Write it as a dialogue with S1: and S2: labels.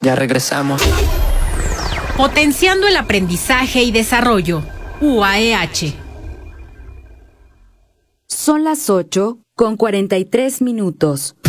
S1: Ya regresamos.
S2: Potenciando el aprendizaje y desarrollo. UAEH.
S3: Son las 8:43.